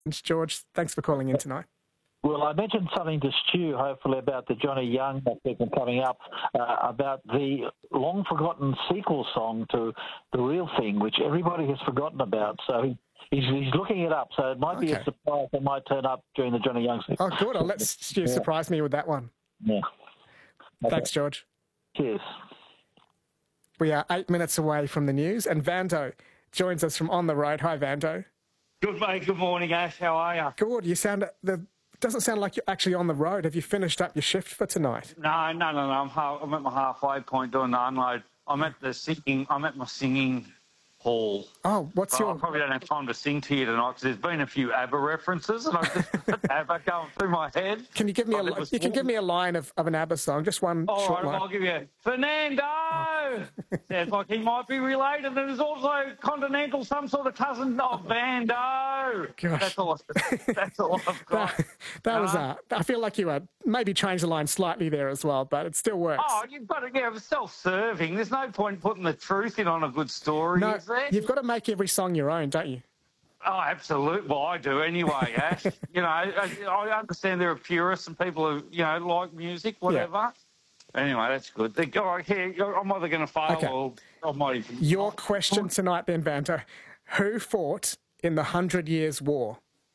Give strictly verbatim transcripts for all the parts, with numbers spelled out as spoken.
George, thanks for calling in tonight. Well, I mentioned something to Stu, hopefully, about the Johnny Young segment coming up, uh, about the long-forgotten sequel song to The Real Thing, which everybody has forgotten about. So he, he's, he's looking it up. So it might be Okay. a surprise that might turn up during the Johnny Young segment. Oh, good. I'll let Stu Yeah. surprise me with that one. Yeah. Okay. Thanks, George. Cheers. We are eight minutes away from the news, and Vando joins us from On the Road. Hi, Vando. Good, mate. Good morning, Ash. How are you? Good. You sound... the doesn't sound like you're actually on the road. Have you finished up your shift for tonight? No, no, no, no. I'm, half, I'm at my halfway point doing the unload. I'm at the singing. I'm at my singing hall. Oh, what's But your... I probably don't have time to sing to you tonight because there's been a few ABBA references and I've just got ABBA going through my head. Can you give me a... Like You can give me a line of, of an ABBA song, just one All short right, line. I'll give you Fernando. Oh. Sounds like he might be related. And there's also Continental, some sort of cousin of Vando. Gosh. That's all. That's all I've got. that that was... Uh, Uh, I feel like you uh, maybe changed the line slightly there as well, but it still works. Oh, you've got to, yeah, self-serving. There's no point putting the truth in on a good story, no, is there? you've got to make every song your own, don't you? Oh, absolutely. Well, I do anyway, Ash. You know, I, I understand there are purists and people who, you know, like music, whatever. Yeah. Anyway, that's good. They go, here, I'm either going to fail okay. or I might even... Your question tonight then, Vando. Who fought in the Hundred Years' War?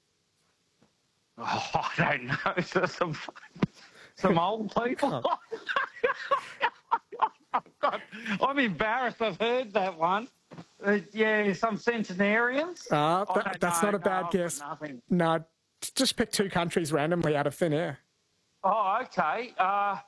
Oh, I don't know. Some, some old people. Oh. I'm embarrassed. I've heard that one. Uh, yeah, some centenarians. Uh, that, that's know. not a bad no, guess. Nothing. No, just pick two countries randomly out of thin air. Oh, okay. Uh,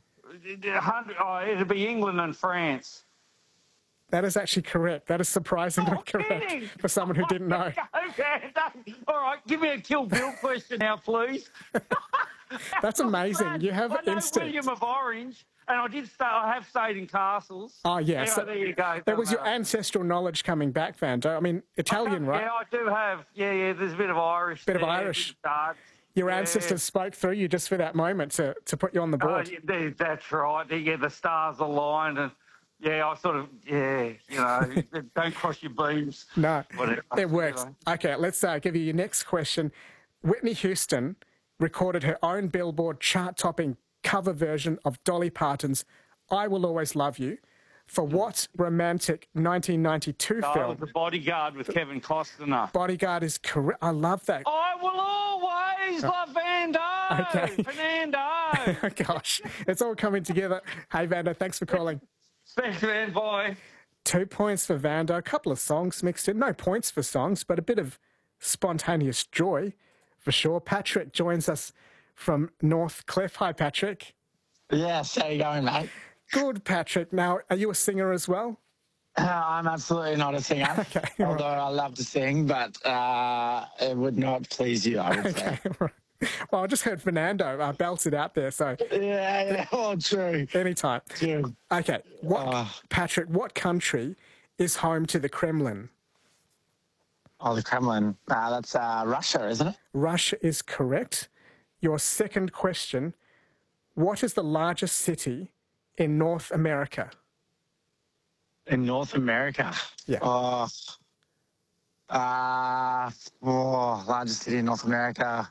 oh, it'd be England and France. That is actually correct. That is surprisingly oh, correct kidding. for someone who didn't know. Okay, all right, give me a Kill Bill question now, please. That's amazing. You have I know instinct. William of Orange, and I did stay, I have stayed in castles. Oh, yes. Anyway, there you go. That was your ancestral knowledge coming back, Vando. I mean, Italian, right? Yeah, I do have. Yeah, yeah, there's a bit of Irish. Bit there, of Irish. Start. Your yeah. ancestors spoke through you just for that moment to, to put you on the board. Oh, yeah, that's right. Yeah, the stars aligned and... Yeah, I sort of, yeah, you know, don't cross your beams. No, Whatever, it works. You know. Okay, let's uh, give you your next question. Whitney Houston recorded her own Billboard chart-topping cover version of Dolly Parton's I Will Always Love You for what romantic nineteen ninety-two oh, film? The Bodyguard with Kevin Costner. Bodyguard is correct. I love that. I will always oh. love Vando. Okay. Fernando. Gosh, it's all coming together. Hey, Vando, thanks for calling. Thanks, man. Bye. Two points for Vando. A couple of songs mixed in. No points for songs, but a bit of spontaneous joy for sure. Patrick joins us from North Cliff. Hi, Patrick. Yes, how you going, mate? Good, Patrick. Now, are you a singer as well? Uh, I'm absolutely not a singer, okay, although right. I love to sing, but uh, it would not please you, I would okay, say. Right. Well, I just heard Fernando uh, belt it out there, so... Yeah, yeah, oh, true. Anytime. True. Okay, what, uh, Patrick, what country is home to the Kremlin? Oh, the Kremlin. Uh, that's uh, Russia, isn't it? Russia is correct. Your second question, what is the largest city in North America? In North America? Yeah. Oh, uh, oh largest city in North America...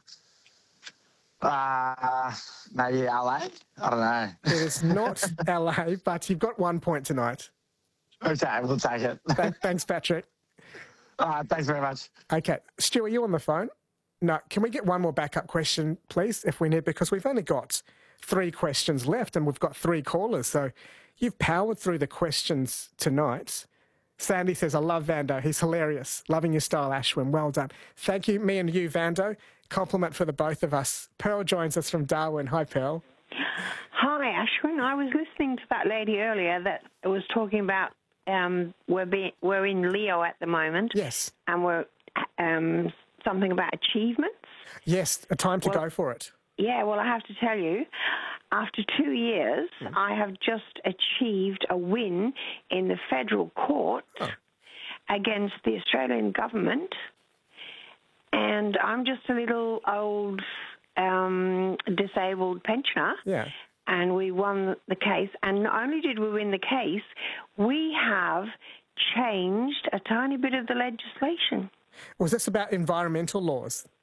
Uh, maybe L A? I don't know. It is not L A, but you've got one point tonight. Okay, we'll take it. Thanks, Patrick. All right, thanks very much. Okay. Stu, are you on the phone? No. Can we get one more backup question, please, if we need? Because we've only got three questions left and we've got three callers. So you've powered through the questions tonight. Sandy says, I love Vando. He's hilarious. Loving your style, Ashwin. Well done. Thank you. Me and you, Vando. Compliment for the both of us. Pearl joins us from Darwin. Hi, Pearl. Hi, Ashwin. I was listening to that lady earlier that was talking about um, we're, be, we're in Leo at the moment. Yes. And we're um, something about achievements. Yes, a time to well, go for it. Yeah, well, I have to tell you, after two years, mm. I have just achieved a win in the federal court oh. against the Australian government. And I'm just a little old um, disabled pensioner. Yeah. And we won the case. And not only did we win the case, we have changed a tiny bit of the legislation. Was this about environmental laws?